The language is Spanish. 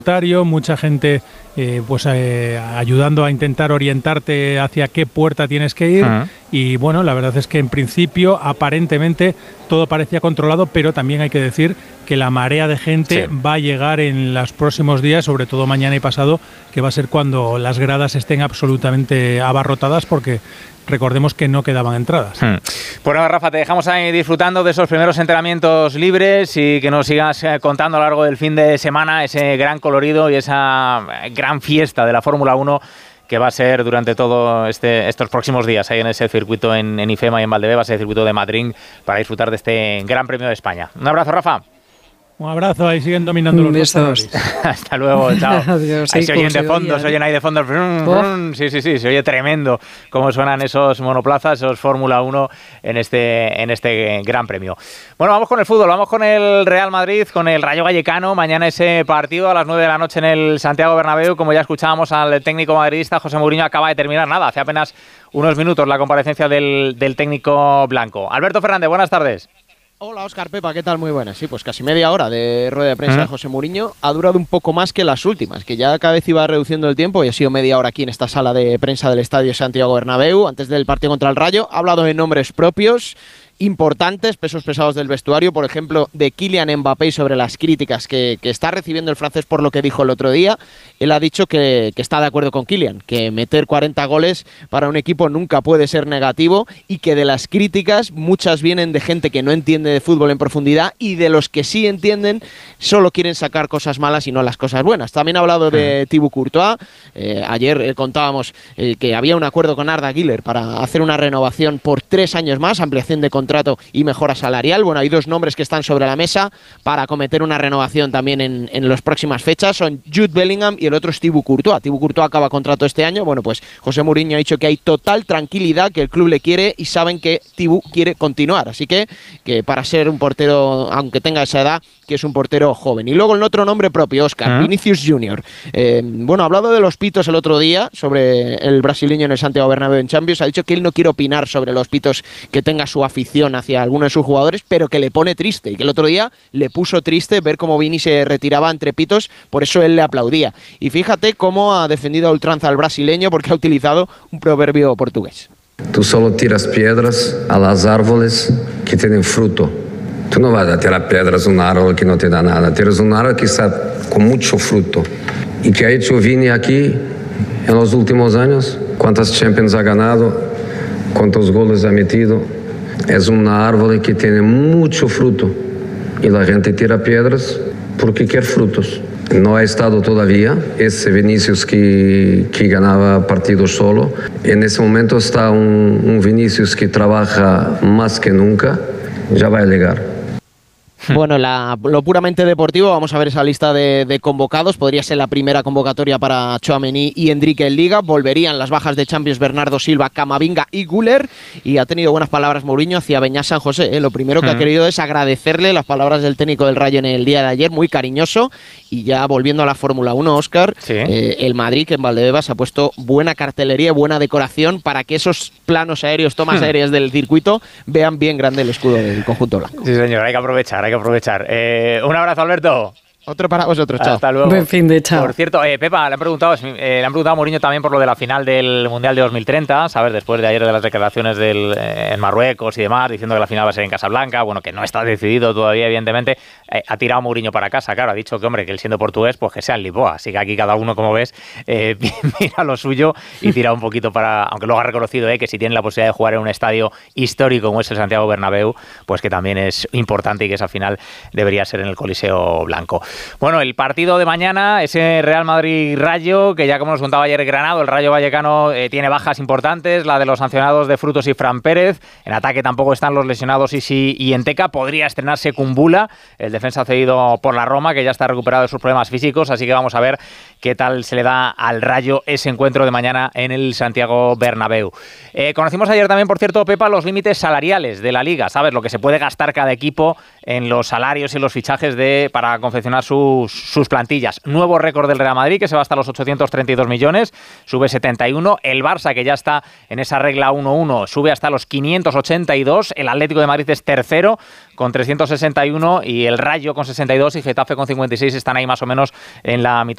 mucha gente ayudando a intentar orientarte hacia qué puerta tienes que ir. Y bueno, la verdad es que en principio aparentemente todo parecía controlado, pero también hay que decir que la marea de gente va a llegar en los próximos días, sobre todo mañana y pasado, que va a ser cuando las gradas estén absolutamente abarrotadas, porque recordemos que no quedaban entradas. Bueno, Rafa, te dejamos ahí disfrutando de esos primeros entrenamientos libres y que nos sigas contando a lo largo del fin de semana ese gran colorido y esa gran fiesta de la Fórmula 1 que va a ser durante todos estos próximos días ahí en ese circuito en IFEMA y en Valdebebas, ese circuito de Madrid, para disfrutar de este Gran Premio de España. Un abrazo, Rafa. Un abrazo, ahí siguen dominando los dos. Hasta luego, chao. Adiós, ahí se oyen de fondo, se oyen ahí de fondo. Sí, se oye tremendo cómo suenan esos monoplazas, esos Fórmula 1 en este Gran Premio. Bueno, vamos con el fútbol, vamos con el Real Madrid, con el Rayo Vallecano. Mañana ese partido a las 9 de la noche en el Santiago Bernabéu. Como ya escuchábamos al técnico madridista, José Mourinho acaba de terminar hace apenas unos minutos la comparecencia del técnico blanco. Alberto Fernández, buenas tardes. Hola, Óscar, Pepa, ¿qué tal? Muy buenas. Sí, pues casi media hora de rueda de prensa de José Mourinho. Ha durado un poco más que las últimas, que ya cada vez iba reduciendo el tiempo y ha sido media hora aquí en esta sala de prensa del Estadio Santiago Bernabéu, antes del partido contra el Rayo. Ha hablado de nombres propios importantes, pesos pesados del vestuario, por ejemplo, de Kylian Mbappé y sobre las críticas que está recibiendo el francés por lo que dijo el otro día. Él ha dicho que está de acuerdo con Kylian, que meter 40 goles para un equipo nunca puede ser negativo y que de las críticas muchas vienen de gente que no entiende de fútbol en profundidad y de los que sí entienden solo quieren sacar cosas malas y no las cosas buenas. También ha hablado de Thibaut Courtois. Ayer contábamos que había un acuerdo con Arda Güler para hacer una renovación por 3 años más, ampliación de contrato y mejora salarial. Bueno, hay 2 nombres que están sobre la mesa para acometer una renovación también en las próximas fechas. Son Jude Bellingham y el otro es Thibaut Courtois. Thibaut Courtois acaba contrato este año. Bueno, pues José Mourinho ha dicho que hay total tranquilidad, que el club le quiere y saben que Thibaut quiere continuar. Así que para ser un portero, aunque tenga esa edad, que es un portero joven. Y luego el otro nombre propio, Óscar, Vinicius Junior. Bueno, ha hablado de los pitos el otro día sobre el brasileño en el Santiago Bernabéu en Champions. Ha dicho que él no quiere opinar sobre los pitos que tenga su afición hacia alguno de sus jugadores, pero que le pone triste y que el otro día le puso triste ver cómo Vini se retiraba entre pitos, por eso él le aplaudía. Y fíjate cómo ha defendido a ultranza al brasileño porque ha utilizado un proverbio portugués. Tú solo tiras piedras a los árboles que tienen fruto. Tú no vas a tirar piedras a un árbol que no te da nada. Tienes un árbol que está con mucho fruto. ¿Y qué ha hecho Vini aquí en los últimos años? ¿Cuántas Champions ha ganado? ¿Cuántos goles ha metido? Es un árbol que tiene mucho fruto. Y la gente tira piedras porque quiere frutos. No ha estado todavía ese Vinicius que ganaba partidos solo. En ese momento está un Vinicius que trabaja más que nunca. Ya va a llegar. Bueno, lo puramente deportivo, vamos a ver esa lista de convocados. Podría ser la primera convocatoria para Tchouaméni y Enrique en Liga. Volverían las bajas de Champions Bernardo Silva, Camavinga y Güler. Y ha tenido buenas palabras Mourinho hacia Beñat San José. Lo primero que ha querido es agradecerle las palabras del técnico del Rayo en el día de ayer, muy cariñoso. Y ya volviendo a la Fórmula 1, Óscar, el Madrid, que en Valdebebas ha puesto buena cartelería, buena decoración para que esos planos aéreos, tomas aéreas del circuito, vean bien grande el escudo del conjunto blanco. Sí, señor, hay que aprovechar. Un abrazo, Alberto. Otro para vosotros, chao. Hasta luego. Buen fin de chao. Por cierto, Pepa, le han preguntado a Mourinho también por lo de la final del Mundial de 2030, ¿sabes? Después de ayer de las declaraciones en Marruecos y demás, diciendo que la final va a ser en Casablanca, bueno, que no está decidido todavía, evidentemente. Ha Mourinho para casa, claro, ha dicho que, hombre, que él siendo portugués, pues que sea en Lisboa. Así que aquí cada uno, como ves, mira lo suyo y tira un poquito para... Aunque luego ha reconocido que si tiene la posibilidad de jugar en un estadio histórico como es el Santiago Bernabéu, pues que también es importante y que esa final debería ser en el Coliseo Blanco. Bueno, el partido de mañana, ese Real Madrid-Rayo, que ya como nos contaba ayer Granado, el Rayo Vallecano tiene bajas importantes, la de los sancionados de Frutos y Fran Pérez. En ataque tampoco están los lesionados Isi y Enteca. Podría estrenarse Kumbula, el defensa cedido por la Roma, que ya está recuperado de sus problemas físicos, así que vamos a ver qué tal se le da al Rayo ese encuentro de mañana en el Santiago Bernabéu. Conocimos ayer también, por cierto, Pepa, los límites salariales de la Liga, ¿sabes? Lo que se puede gastar cada equipo en los salarios y los fichajes para confeccionar sus plantillas. Nuevo récord del Real Madrid, que se va hasta los 832 millones, sube 71. El Barça, que ya está en esa regla 1-1, sube hasta los 582. El Atlético de Madrid es tercero con 361 y el Rayo con 62 y Getafe con 56 están ahí más o menos en la mitad